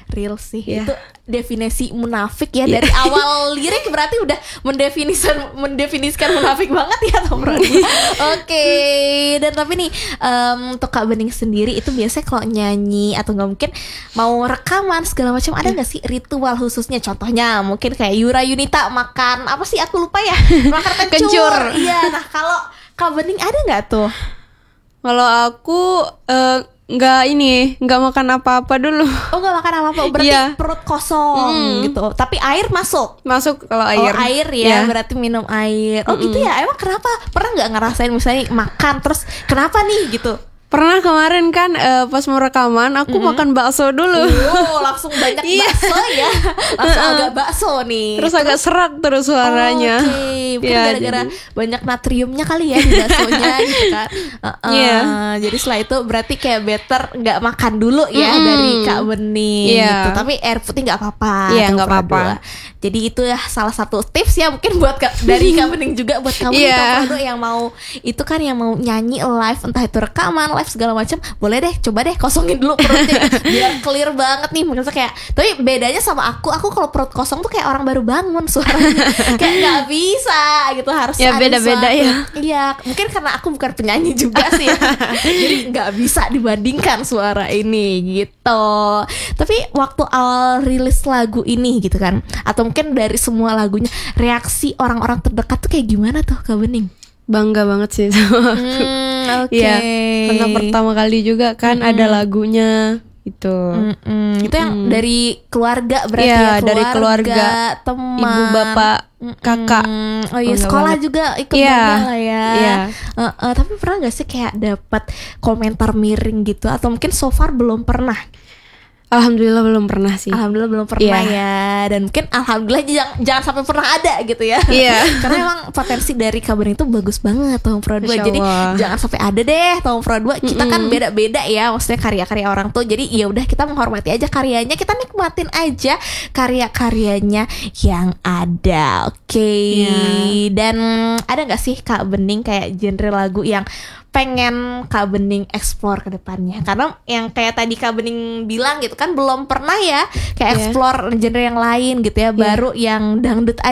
Real sih. Iya. Itu definisi munafik ya. Dari awal lirik berarti udah mendefinisikan munafik banget ya Tom Produa. Oke. Dan tapi nih untuk Kak Bening sendiri itu biasanya kalau nyanyi atau nggak mungkin mau rekaman segala macam ada nggak sih ritual khususnya? Contohnya mungkin kayak Yura Yunita makan apa sih aku lupa ya, makan kencur. Iya. Nah kalau Kak Bening ada nggak tuh? Kalau aku nggak makan apa-apa dulu. Oh nggak makan apa-apa, berarti perut kosong gitu. Tapi air masuk Kalau air. Oh air ya, berarti minum air. Oh gitu ya, emang kenapa? Pernah nggak ngerasain misalnya makan terus kenapa nih gitu? Pernah kemarin kan pas mau rekaman aku makan bakso dulu. Oh langsung banyak bakso ya. Langsung agak bakso nih. Terus agak serak terus suaranya. Oke. Mungkin gara-gara banyak natriumnya kali ya di baksonya gitu kan. Jadi setelah itu berarti kayak better nggak makan dulu ya dari Kak Bening gitu. Tapi air putih nggak apa-apa. Iya nggak apa-apa. Jadi itu ya salah satu tips ya mungkin buat dari Kak Bening juga buat kamu yang mau itu kan yang mau nyanyi live, entah itu rekaman live segala macam, boleh deh coba deh kosongin dulu perutnya biar clear banget nih. Maksudnya kayak, tapi bedanya sama aku kalau perut kosong tuh kayak orang baru bangun suaranya kayak nggak bisa gitu, harus ya beda-beda ya. Iya mungkin karena aku bukan penyanyi juga sih ya. Jadi nggak bisa dibandingkan suara ini gitu. Tapi waktu awal rilis lagu ini gitu kan, atau mungkin dari semua lagunya, reaksi orang-orang terdekat tuh kayak gimana tuh Kak Bening? Bangga banget sih sama aku. Iya, karena pertama kali juga kan ada lagunya itu. Itu yang dari keluarga berarti ya, dari keluarga, teman, ibu, bapak, kakak. Oh iya, sekolah juga ikut lah ya. Iya. Tapi pernah gak sih kayak dapat komentar miring gitu, atau mungkin so far belum pernah? Alhamdulillah belum pernah sih. Alhamdulillah belum pernah ya. Dan mungkin alhamdulillah jangan sampai pernah ada gitu ya. Karena emang potensi dari Kak Bening itu bagus banget Tom Produa. Jadi jangan sampai ada deh Tom Produa. Kita kan beda-beda ya, maksudnya karya-karya orang tuh. Jadi ya udah kita menghormati aja karyanya, kita nikmatin aja karya-karyanya yang ada. Oke. Dan ada nggak sih Kak Bening kayak genre lagu yang pengen Kak Bening explore ke depannya? Karena yang kayak tadi Kak Bening bilang gitu kan belum pernah ya kayak explore genre yang lain gitu ya, baru yang dangdut aja